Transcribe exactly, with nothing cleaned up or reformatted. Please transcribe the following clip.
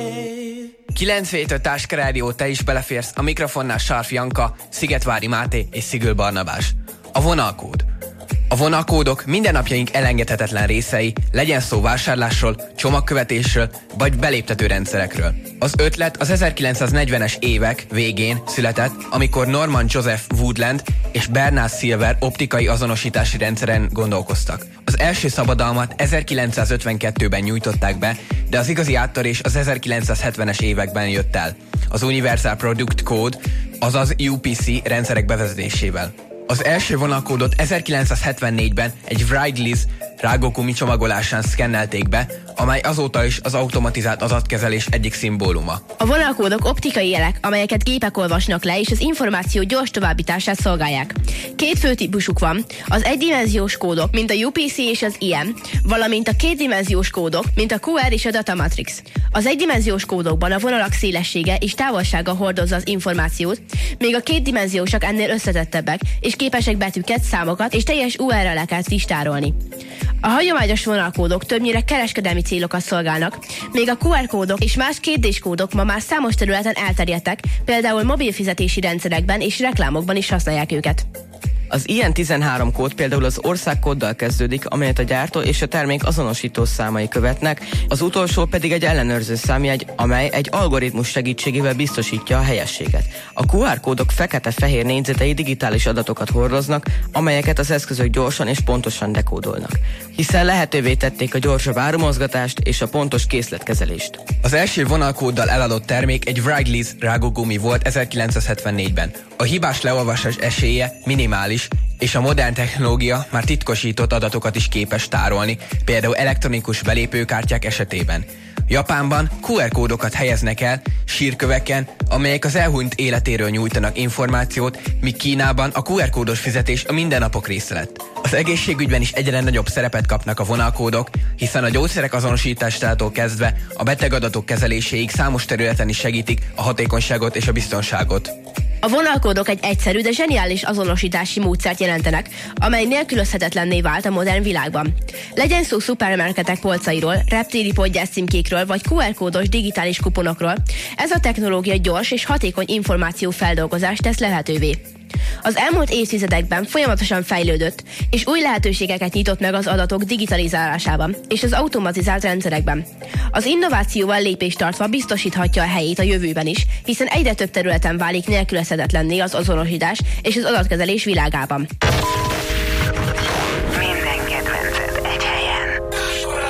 kilenc vét öt Táska Rádió, te is beleférsz, a mikrofonnál Sarf Janka, Szigetvári Máté és Szigül Barnabás. A vonalkód. A vonalkódok mindennapjaink elengedhetetlen részei, legyen szó vásárlásról, csomagkövetésről vagy beléptető rendszerekről. Az ötlet az ezerkilencszáznegyvenes évek végén született, amikor Norman Joseph Woodland és Bernard Silver optikai azonosítási rendszeren gondolkoztak. Az első szabadalmat ezerkilencszázötvenkettőben nyújtották be, de az igazi áttörés az ezerkilencszázhetvenes években jött el, az Universal Product Code, azaz U P C rendszerek bevezetésével. Az első vonalkódot ezerkilencszázhetvennégyben egy Wrigley's rágógumi csomagolásán szkennelték be, amely azóta is az automatizált adatkezelés egyik szimbóluma. A vonalkódok optikai jelek, amelyeket gépek olvasnak le, és az információ gyors továbbítását szolgálják. Két fő típusuk van, az egydimenziós kódok, mint a U P C és az I M, valamint a kétdimenziós kódok, mint a Q R és a Data Matrix. Az egydimenziós kódokban a vonalak szélessége és távolsága hordozza az információt, míg a kétdimenziósak ennél összetettebbek, és képesek betűket, számokat és teljes U R L-eket is tárolni. A hagyományos vonalkódok többnyire kereskedelmi célokat szolgálnak, még a Q R kódok és más kétdés kódok ma már számos területen elterjedtek, például mobil fizetési rendszerekben és reklámokban is használják őket. Az I N tizenhárom kód például az országkóddal kezdődik, amelyet a gyártó és a termék azonosító számai követnek, az utolsó pedig egy ellenőrző számjegy, amely egy algoritmus segítségével biztosítja a helyességet. A Q R kódok fekete-fehér négyzetei digitális adatokat hordoznak, amelyeket az eszközök gyorsan és pontosan dekódolnak, hiszen lehetővé tették a gyorsabb árumozgatást és a pontos készletkezelést. Az első vonalkóddal eladott termék egy Wrigley's rágógumi volt ezerkilencszázhetvennégyben. A hibás leolvasás esélye minimális, és a modern technológia már titkosított adatokat is képes tárolni, például elektronikus belépőkártyák esetében. Japánban Q R kódokat helyeznek el sírköveken, amelyek az elhunyt életéről nyújtanak információt, míg Kínában a Q R kódos fizetés a mindennapok része lett. Az egészségügyben is egyre nagyobb szerepet kapnak a vonalkódok, hiszen a gyógyszerek azonosításától kezdve a betegadatok kezeléséig számos területen is segítik a hatékonyságot és a biztonságot. A vonalkódok egy egyszerű, de zseniális azonosítási módszert jelentenek, amely nélkülözhetetlenné vált a modern világban. Legyen szó szupermarketek polcairól, reptéri podgyász címkékről vagy Q R kódos digitális kuponokról, ez a technológia gyors és hatékony információfeldolgozást tesz lehetővé. Az elmúlt évtizedekben folyamatosan fejlődött, és új lehetőségeket nyitott meg az adatok digitalizálásában és az automatizált rendszerekben. Az innovációval lépést tartva biztosíthatja a helyét a jövőben is, hiszen egyre több területen válik nélkülözhetetlenné az azonosítás és az adatkezelés világában.